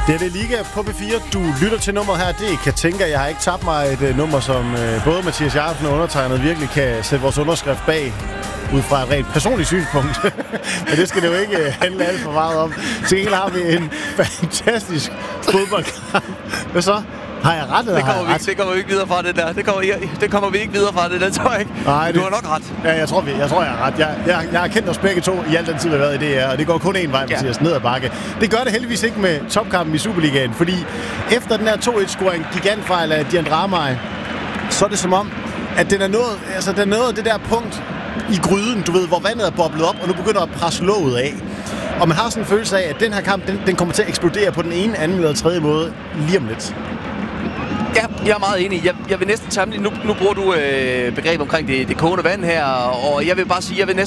Det er det Liga på P4. Du lytter til nummeret her. Det kan tænke, at jeg har ikke tabt mig et nummer, som både Mathias Jacobsen og undertegnet virkelig kan sætte vores underskrift bag, ud fra et rent personligt synspunkt. Men det skal det jo ikke handle alt for meget om. Til gengæld har vi en fantastisk fodboldkamp. Hvad så? Har jeg ret, eller har jeg ret? Det kommer vi ikke videre fra, det der. Det kommer vi ikke videre fra, det der, tror jeg ikke. Nej, du har nok ret. Ja, jeg tror, jeg har ret. Jeg har kendt os begge to i al den tid, vi har været i DR, og det går kun én vej, Mathias, ned ad bakke. Det gør det heldigvis ikke med topkampen i Superligaen, fordi efter den her 2-1-scoring, gigantfejl af Dian Ramay, så er det som om, at den er nået det der punkt i gryden, du ved, hvor vandet er boblet op, og nu begynder at presse låget af. Og man har sådan en følelse af, at den her kamp, den kommer til at eksplodere på den ene, anden eller tredje måde lige om lidt. Ja, jeg er meget enig. Jeg vil næsten sammenligne. Nu bruger du begreb omkring det kogende vand her, og jeg vil bare sige, jeg vil næsten